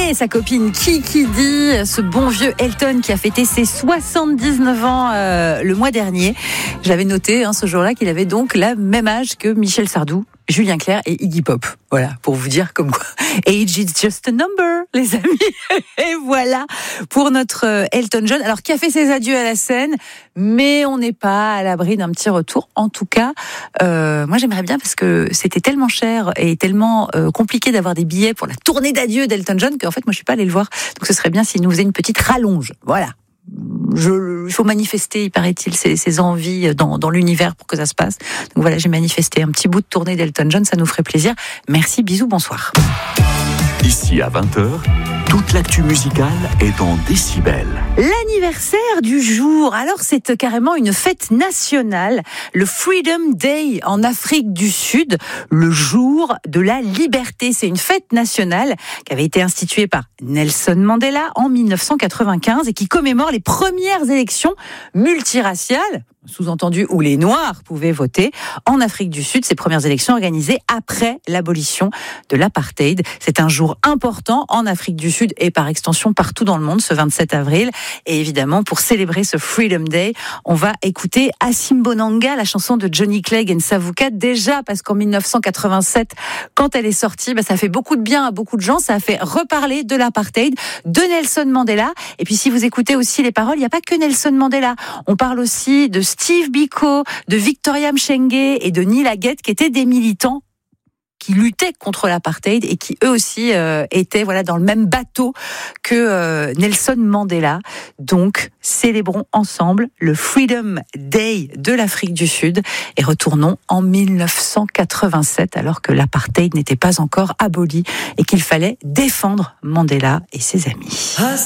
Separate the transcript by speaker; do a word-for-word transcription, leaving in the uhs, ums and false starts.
Speaker 1: et sa copine Kiki D, ce bon vieux Elton qui a fêté ses soixante-dix-neuf ans euh, le mois dernier. Je l'avais noté hein, ce jour-là qu'il avait donc le même âge que Michel Sardou, Julien Clerc et Iggy Pop. Voilà, pour vous dire comme quoi age is just a number, les amis. Et voilà pour notre Elton John. Alors, qui a fait ses adieux à la scène, mais on n'est pas à l'abri d'un petit retour. En tout cas, euh, moi j'aimerais bien parce que c'était tellement cher et tellement euh, compliqué d'avoir des billets pour la tournée d'adieu d'Elton John qu'en fait moi je suis pas allée le voir. Donc ce serait bien s'il nous faisait une petite rallonge. Voilà. Je, il faut manifester, il paraît-il, ses, ses envies dans, dans l'univers pour que ça se passe. Donc voilà, j'ai manifesté un petit bout de tournée d'Elton John, ça nous ferait plaisir. Merci, bisous, bonsoir.
Speaker 2: Ici à vingt heures, toute l'actu musicale est en décibels.
Speaker 1: L'anniversaire du jour, alors c'est carrément une fête nationale, le Freedom Day en Afrique du Sud, le jour de la liberté. C'est une fête nationale qui avait été instituée par Nelson Mandela en mille neuf cent quatre-vingt-quinze et qui commémore les premières élections multiraciales, sous-entendu où les Noirs pouvaient voter, en Afrique du Sud, ces premières élections organisées après l'abolition de l'apartheid. C'est un jour important en Afrique du Sud et par extension partout dans le monde, ce vingt-sept avril. Et évidemment, pour célébrer ce Freedom Day, on va écouter Asimbonanga, la chanson de Johnny Clegg and Savuka, déjà parce qu'en mille neuf cent quatre-vingt-sept, quand elle est sortie, bah, ça fait beaucoup de bien à beaucoup de gens, ça a fait reparler de l'apartheid, de Nelson Mandela. Et puis si vous écoutez aussi les paroles, il n'y a pas que Nelson Mandela. On parle aussi de Steve Biko, de Victoria Mchenge et de Neil Aguet, qui étaient des militants qui luttaient contre l'apartheid et qui eux aussi euh, étaient voilà dans le même bateau que euh, Nelson Mandela. Donc célébrons ensemble le Freedom Day de l'Afrique du Sud et retournons en mille neuf cent quatre-vingt-sept alors que l'apartheid n'était pas encore aboli et qu'il fallait défendre Mandela et ses amis.